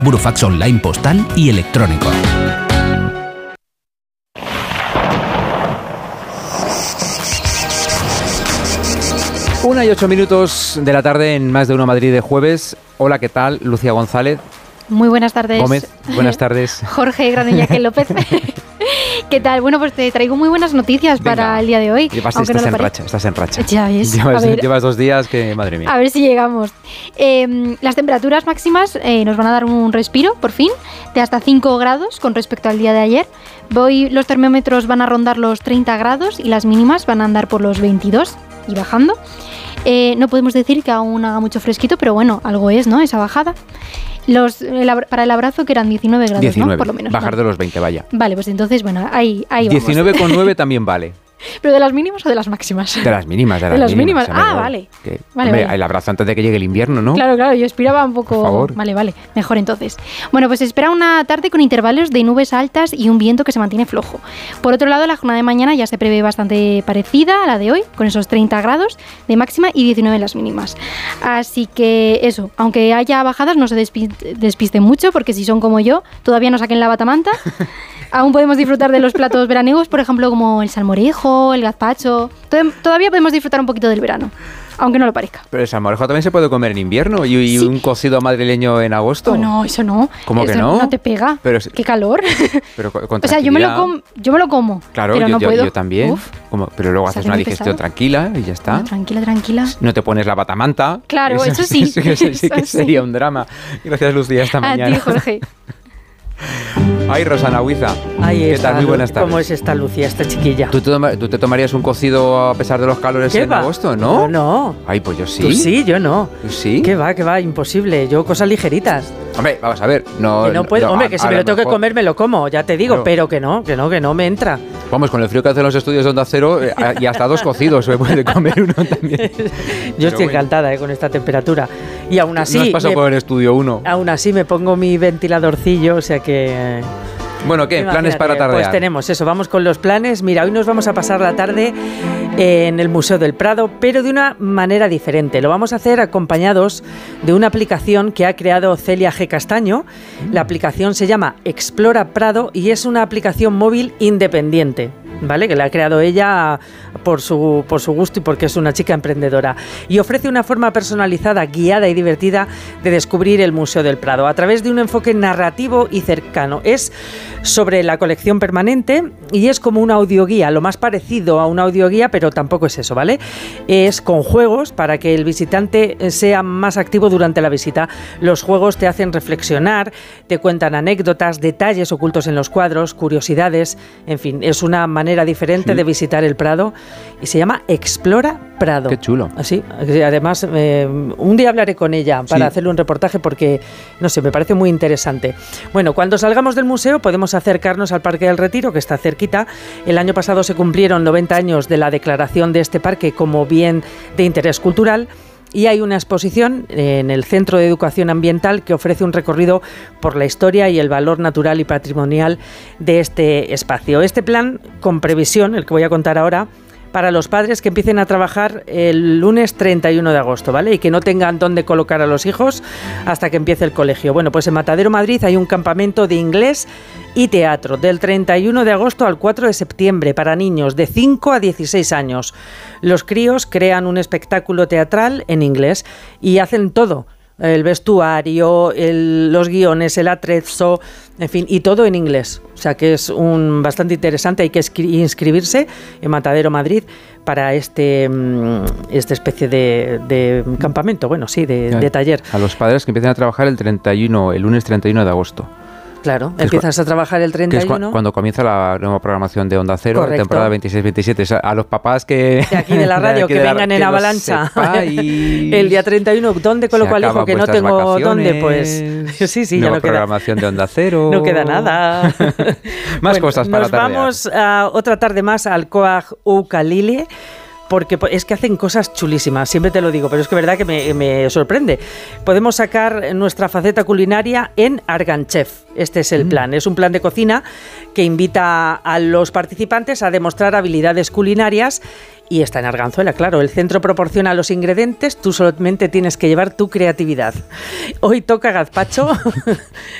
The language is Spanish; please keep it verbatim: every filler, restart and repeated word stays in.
Burofax online postal y electrónico. Una y ocho minutos de la tarde en Más de Uno Madrid de jueves. Hola, ¿qué tal? Lucía González. Muy buenas tardes. Gómez, buenas tardes. Jorge Granullaque López. ¿Qué tal? Bueno, pues te traigo muy buenas noticias. Venga, para el día de hoy. Llevas, estás, no en racha, estás en racha. Ya ves. Llevas, llevas dos días que, madre mía. A ver si llegamos. Eh, las temperaturas máximas eh, nos van a dar un respiro, por fin, de hasta cinco grados con respecto al día de ayer. Hoy los termómetros van a rondar los treinta grados y las mínimas van a andar por los veintidós y bajando. Eh, no podemos decir que aún haga mucho fresquito, pero bueno, algo es, ¿no? Esa bajada. Los, el, para el abrazo que eran diecinueve grados, diecinueve, ¿no? Por lo menos. Bajar vale. de los veinte, vaya. Vale, pues entonces, bueno, ahí, ahí vamos. diecinueve coma nueve también vale. ¿Pero de las mínimas o de las máximas? De las mínimas, de las, de las mínimas. mínimas. Ah, vale. Que, vale, hombre, vale. El abrazo antes de que llegue el invierno, ¿no? Claro, claro, yo esperaba un poco... Por favor. Vale, vale, mejor entonces. Bueno, pues se espera una tarde con intervalos de nubes altas y un viento que se mantiene flojo. Por otro lado, la jornada de mañana ya se prevé bastante parecida a la de hoy, con esos treinta grados de máxima y diecinueve en las mínimas. Así que eso, aunque haya bajadas, no se despisten despiste mucho, porque si son como yo, todavía no saquen la batamanta. Aún podemos disfrutar de los platos veraniegos, por ejemplo, como el salmorejo, el gazpacho. Todavía podemos disfrutar un poquito del verano, aunque no lo parezca. Pero el salmorejo también se puede comer en invierno y, y sí. Un cocido madrileño en agosto. Oh, no, eso no. ¿Cómo eso que no? No te pega. Pero, ¡qué calor! Pero con o sea, yo me lo como, yo me lo como. Claro, pero yo, no yo, puedo. yo también. Como, pero luego haces una digestión pesado. Tranquila y ya está. No, tranquila, tranquila. No te pones la batamanta. Claro, eso, eso sí. Eso, eso sí que eso sería sí. un drama. Gracias, Lucía, esta A mañana. ti, Jorge. Ay, Rosana Huiza. Ahí ¿Qué está, tal? Muy buenas tardes. ¿Cómo es esta Lucía, esta chiquilla? ¿Tú te, ¿Tú te tomarías un cocido a pesar de los calores en va? agosto, no? No, no. Ay, pues yo sí. ¿Tú sí? Yo no. ¿Tú sí? ¿Qué va? ¿Qué va? Imposible. Yo cosas ligeritas. Hombre, vamos a ver. No, que no puedo. no, Hombre, a, que si me lo tengo mejor. que comer, me lo como, ya te digo. Claro. Pero que no, que no, que no me entra. Vamos, con el frío que hacen los estudios de Onda Cero eh, y hasta dos cocidos se puede comer uno también. Yo Pero estoy bueno. encantada eh, con esta temperatura. Y aún así... No has pasado me, por el estudio uno. Aún así me pongo mi ventiladorcillo, o sea que... Eh, Bueno, ¿qué? Imagínate, ¿Planes para tardear? Pues tenemos eso, vamos con los planes. Mira, hoy nos vamos a pasar la tarde en el Museo del Prado, pero de una manera diferente. Lo vamos a hacer acompañados de una aplicación que ha creado Celia G. Castaño. La aplicación se llama Explora Prado y es una aplicación móvil independiente, ¿vale? Que la ha creado ella por su, por su gusto y porque es una chica emprendedora. Y ofrece una forma personalizada, guiada y divertida de descubrir el Museo del Prado a través de un enfoque narrativo y cercano. Es sobre la colección permanente y es como una audioguía, lo más parecido a una audioguía, pero tampoco es eso, ¿vale? Es con juegos para que el visitante sea más activo durante la visita. Los juegos te hacen reflexionar, te cuentan anécdotas, detalles ocultos en los cuadros, curiosidades, en fin, es una manera diferente sí. de visitar el Prado y se llama Explora Prado. Qué chulo. Así, además, eh, un día hablaré con ella para sí. hacerle un reportaje porque, no sé, me parece muy interesante. Bueno, cuando salgamos del museo podemos acercarnos al Parque del Retiro, que está cerquita. El año pasado se cumplieron noventa años de la declaración de este parque como bien de interés cultural. Y hay una exposición en el Centro de Educación Ambiental que ofrece un recorrido por la historia y el valor natural y patrimonial de este espacio. Este plan, con previsión, el que voy a contar ahora, para los padres que empiecen a trabajar el lunes treinta y uno de agosto, ¿vale? Y que no tengan dónde colocar a los hijos hasta que empiece el colegio. Bueno, pues en Matadero, Madrid, hay un campamento de inglés y teatro del treinta y uno de agosto al cuatro de septiembre para niños de cinco a dieciséis años. Los críos crean un espectáculo teatral en inglés y hacen todo. El vestuario, el, los guiones, el atrezo, en fin, y todo en inglés. O sea que es un bastante interesante. Hay que inscribirse en Matadero, Madrid, para este esta especie de, de campamento, bueno, sí, de, de taller. A los padres que empiecen a trabajar el treinta y uno, el lunes treinta y uno de agosto. Claro, empiezas a trabajar el treinta y uno. Que es cu- cuando comienza la nueva programación de Onda Cero, Correcto. temporada veintiséis veintisiete. A los papás que... De aquí de la radio, de que vengan la, en que avalancha. Y... el día treinta y uno, ¿dónde coloco al hijo? Que no tengo dónde, pues... Sí, sí, nueva ya no queda... programación de Onda Cero. No queda nada. Más bueno, cosas para Nos tardear. vamos a otra tarde más al Coag Ucalile, porque es que hacen cosas chulísimas, siempre te lo digo, pero es que es verdad que me, me sorprende. Podemos sacar nuestra faceta culinaria en Arganchef. Este es el mm. plan, es un plan de cocina que invita a los participantes a demostrar habilidades culinarias y está en Arganzuela, claro. El centro proporciona los ingredientes, tú solamente tienes que llevar tu creatividad. Hoy toca gazpacho